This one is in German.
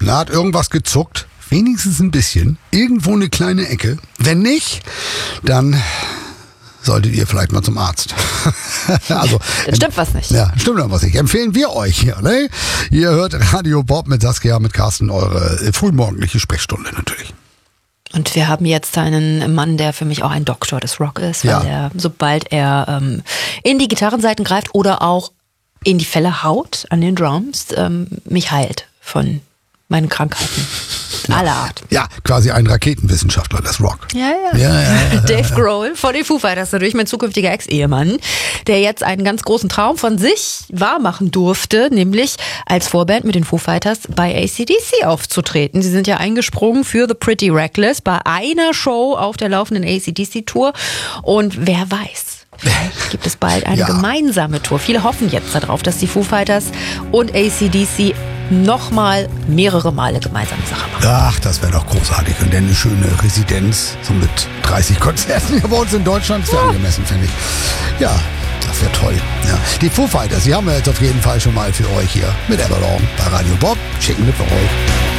Da hat irgendwas gezuckt. Wenigstens ein bisschen. Irgendwo eine kleine Ecke. Wenn nicht, dann solltet ihr vielleicht mal zum Arzt. Also, dann stimmt was nicht. Ja, stimmt was nicht. Empfehlen wir euch hier, ne? Ihr hört Radio Bob mit Saskia, mit Carsten, eure frühmorgendliche Sprechstunde natürlich. Und wir haben jetzt einen Mann, der für mich auch ein Doktor des Rock ist, weil er, sobald er in die Gitarrenseiten greift oder auch in die Felle haut an den Drums, mich heilt von meinen Krankheiten. Aller Art. Ja, quasi ein Raketenwissenschaftler, das Rock. Ja. Dave Grohl von den Foo Fighters, natürlich mein zukünftiger Ex-Ehemann, der jetzt einen ganz großen Traum von sich wahrmachen durfte, nämlich als Vorband mit den Foo Fighters bei AC/DC aufzutreten. Sie sind ja eingesprungen für The Pretty Reckless bei einer Show auf der laufenden AC/DC-Tour. Und wer weiß, vielleicht gibt es bald eine gemeinsame Tour. Viele hoffen jetzt darauf, dass die Foo Fighters und AC/DC nochmal mehrere Male gemeinsame Sache machen. Ach, das wäre doch großartig. Und dann eine schöne Residenz, so mit 30 Konzerten hier bei uns in Deutschland. Das wäre angemessen, finde ich. Ja, das wäre toll. Ja. Die Foo Fighters, die haben wir jetzt auf jeden Fall schon mal für euch hier mit Everlong bei Radio Bob. Schicken wir für euch.